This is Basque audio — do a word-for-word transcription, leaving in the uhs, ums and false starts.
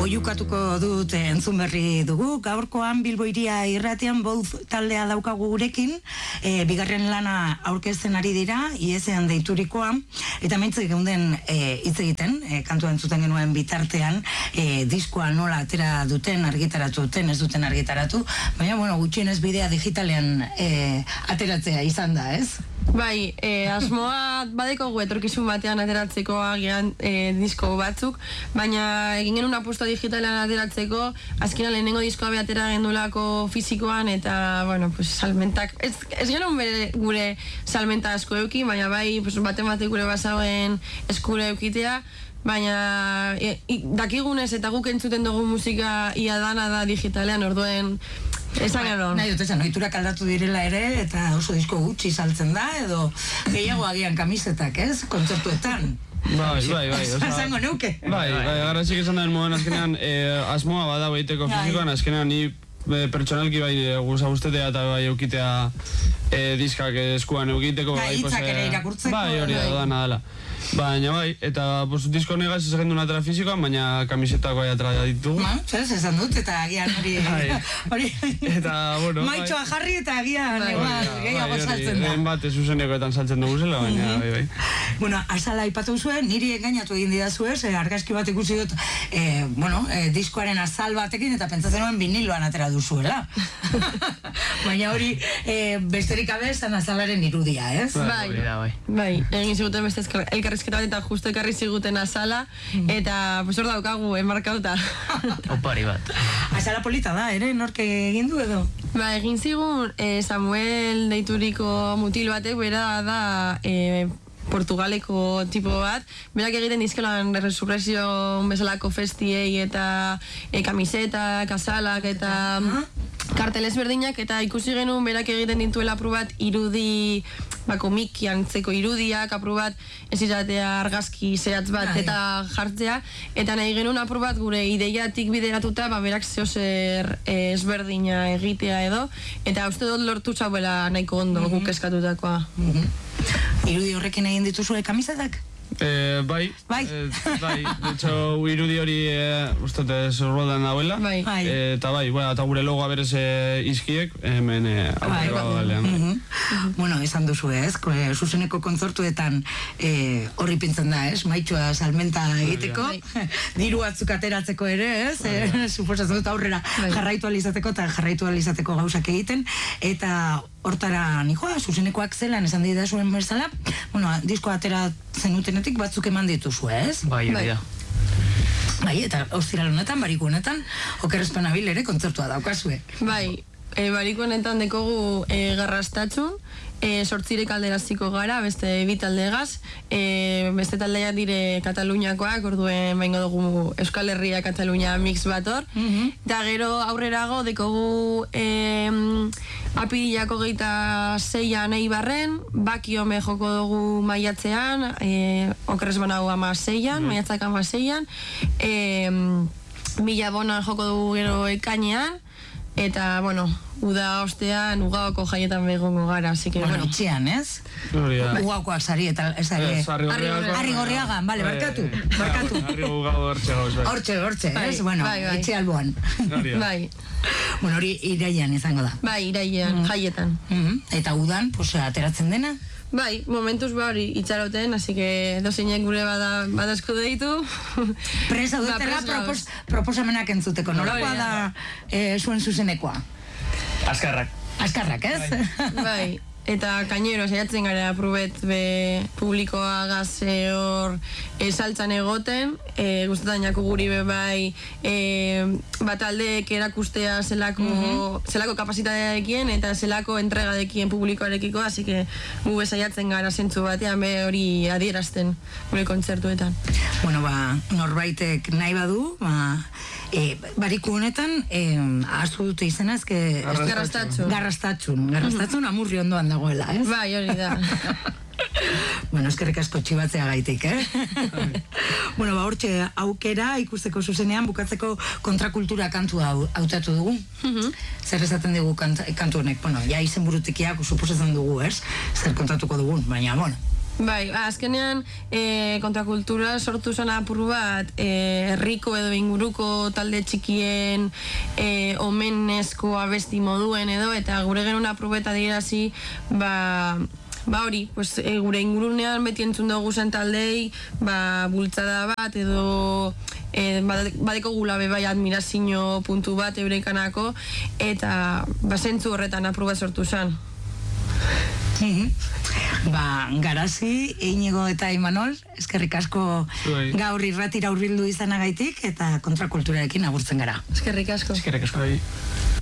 Oiukatuko dut entzun berri dugu, gaurkoan Bilbo Hiria irratian Bouz taldea daukagu gurekin, e, bigarren lana aurkezten ari dira, iesean deiturikoa, eta mentzik geunden hitz e, egiten, e, kantua entzuten genuen bitartean, e, diskoa nola atera duten, argitaratu duten, ez duten argitaratu, baina, bueno, gutxienez bidea digitalean e, ateratzea izan da, ez? Bai, eh, asmoa badeko gu etorkizun batean ateratzeko agian eh, disko batzuk, baina egin genuen apustu digitalean ateratzeko, azkenean lehenengo diskoa behatera gendulako fizikoan, eta, bueno, pues, salmentak, ez, ez genuen bere gure salmenta asko euki, baina bai, pues, baten batek gure basauen eskure eukitea, baina e, i, dakigunez eta guk entzuten dugu musika ia dana da digitalean, orduen esan eron. Nahi dut esan, ohiturak aldatu direla ere, eta oso disko gutxi saltzen da, edo gehiago agian kamisetak, ez? Kontzertuetan. Bai, bai, bai. Esango neuke. Bai, bai, garratzik esan da moden azkenean, eh, asmoa bada behiteko fizikoan, azkenean ni eh, pertsonalki bai guza guztetea eta bai eukitea eh, diskak eskuan eukiteko. Bai, hitzak ere irakurtzeko. Bai, hori da, dana dela. Baina bai, eta pues, disko negaz ez egin duen atera fizikoan, baina kamisetak bai atera ditugu. Ma, zez, esan dut, eta agian hori... hori eta, bueno... maitxoa jarri eta agian, igual, gehiago saltzen da. Lehen bat, zuzenekoetan saltzen dugu zela, baina, bai, bai. Bueno, azala aipatu zuen, niri engainatu egin didazu ez, argazki bat ikusi dut, eh, bueno, eh, diskoaren azal batekin, eta pentsatzen nuen viniloan atera duzuela. Baina hori, eh, besterik gabe, zan azalaren irudia, ez? Bai, bai, bai, egin ziguten beste elkarrizketa bat eta justu ekarri ziguten azala, eta pues hor daukagu, enmarkauta. Opari bat. Azala polita da, ere, norke egin du edo? Ba, egin zigun, eh, Samuel deituriko mutil batek, bera da, eh, Portugaleko tipo bat, berak egiten dizkelan resurrezio bezalako festiei eta e, kamisetak, azalak eta kartel ezberdinak, eta ikusi genuen berak egiten dituela apur bat irudi, ba, komiki antzeko irudiak, apur bat ez izatea argazki zehatz bat eta jartzea, eta nahi genuen apur bat gure ideiatik bideratuta, ba, berak zehozer e, ezberdina egitea edo, eta uste dut lortu txauela nahiko ondo mm-hmm. guk eskatutakoa. Mm-hmm. Irudi horrekin egin dituzue kamisetak? Eh, bai, bai. Eh, bai, de hecho, irudi hori eh, ustote zorrodan dauela, bai. eh, eta bai, bueno, eta gure logoa berez eh, izkiek, hemen eh, bai, bai, bai. Mm -hmm. Bueno, esan duzu ez, eh, zuzeneko kontzertuetan eh, horri pintzen da ez, maitxoa salmenta egiteko, bai. Diru batzuk ateratzeko ere ez, eh, bai. Suposatzen dut aurrera bai. Jarraitu alizateko eta jarraitu alizateko gauzak egiten, eta hortara nijoa, zuzenekoak zelan esan dira zuen bezala, bueno, disko atera zenutenetik batzuk eman dituzu, ez? Bai, bai, da. Bai, eta ostiral honetan, bariko honetan, okerrezpen abil ere kontzertua daukazue. Bai, e, bariko honetan dekogu e, garrastatxun, e, sortzirek alderaziko gara, beste bi taldegaz, e, beste taldea dire Kataluniakoak, orduen baingo dugu Euskal Herria Katalunia mix bat hor, mm-hmm. eta gero aurrerago dekogu e, apirilako geita zeian eibarren, bakiome joko dugu maiatzean, e, okerrez banago ama zeian, mm-hmm. maiatzak ama zeian, e, mila bonan joko dugu gero ekainean, eta, bueno, uda ostean ugaoko jaietan begongo gara, así que, bueno, bueno. Itxian, ez? Ugaokoak sari, eta, ez ari, Harri Gorriagan, bale, barkatu, barkatu. Harri Gorriagan, hortxe gauz, bai. Hortxe, hortxe, ez? Bueno, itxe alboan. Bai. Bueno, hori iraian izango da. Bai, iraian, jaietan. Eta udan, pues, ateratzen dena? Bai, momentuz ba hori itxaroten, así que dozeinek gure bada, badazko deitu. Presa dutela propos, proposamenak entzuteko, nolakoa da e, zuen zuzenekoa? Azkarrak. Azkarrak, ez? Bai, bai. Eta kainero, saiatzen gara aprobet be publikoa gaze hor e, saltzan egoten, e, guztetan jako guri be bai e, bat aldeek erakustea zelako, mm-hmm. zelako kapasitateakien eta zelako entregadekien publikoarekiko, así que gu saiatzen gara zentzu batean be hori adierazten gure kontzertuetan. Bueno, ba, norbaitek nahi badu, ba, e, bariku honetan, e, ahaztu dute izena, ezke... Garrastatxun. Garrastatxun, garrastatxun amurri ondoan dagoela, ez? Bai, hori da. Bueno, eskerrik asko txibatzea gaitik, eh? Bueno, ba, hortxe aukera ikusteko zuzenean bukatzeko kontrakultura kantua hautatu dugu. Mm-hmm. Zer esaten dugu kant, kantu honek? Bueno, ja izen burutikiak suposatzen dugu, ez? Zer kontatuko dugun, baina, bueno. Bai, azkenean e, kontrakultura sortu zen apur bat e, herriko edo inguruko talde txikien e, omenezko abesti moduen edo, eta gure genuen apur bat adierazi, ba... Ba hori, pues, e, gure ingurunean beti entzun dugu zen taldei, ba, bultzada bat edo e, badeko gula bebai admirazio puntu bat eurekanako, eta ba, zentzu horretan apur bat sortu zen. Ba, Garazi, Iñigo eta Imanol, eskerrik asko Zuei. gaur irratira hurbildu izanagaitik eta kontrakulturarekin agurtzen gara. Eskerrik asko. Eskerrik asko. Bai.